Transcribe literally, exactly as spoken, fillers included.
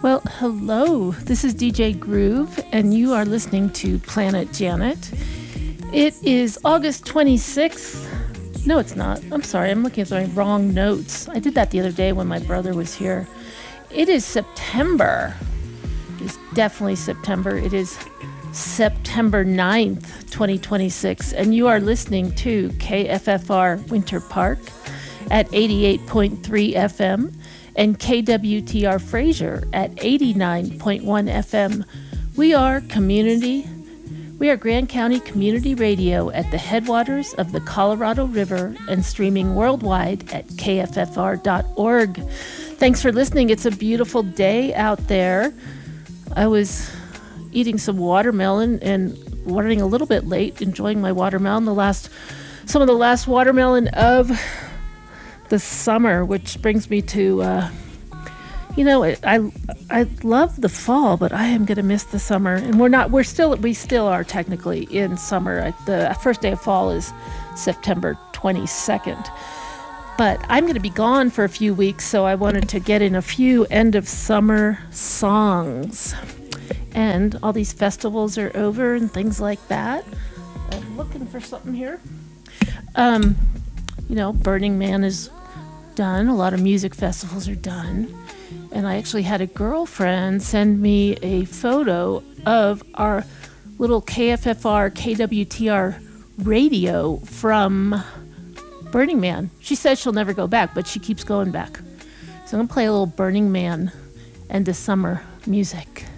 Well, hello. This is D J Groove, and you are listening to Planet Janet. It is August twenty-sixth. No, it's not. I'm sorry. I'm looking at the wrong notes. I did that the other day when my brother was here. It is September. It's definitely September. It is September ninth, twenty twenty-six, and you are listening to K F F R Winter Park at eighty-eight point three F M and K W T R Fraser at eighty-nine point one F M. We are community. We are Grand County Community Radio at the headwaters of the Colorado River and streaming worldwide at K F F R dot org. Thanks for listening. It's a beautiful day out there. I was eating some watermelon and running a little bit late, enjoying my watermelon, the last, some of the last watermelon of the summer, which brings me to, uh, you know, I, I I love the fall, but I am going to miss the summer. And we're not, we're still, we still are technically in summer. The first day of fall is September twenty-second. But I'm going to be gone for a few weeks, so I wanted to get in a few end of summer songs. And all these festivals are over and things like that. I'm looking for something here. Um, you know, Burning Man is done. A lot of music festivals are done. And I actually had a girlfriend send me a photo of our little K F F R, K W T R radio from Burning Man. She says she'll never go back, but she keeps going back. So I'm going to play a little Burning Man and the summer music.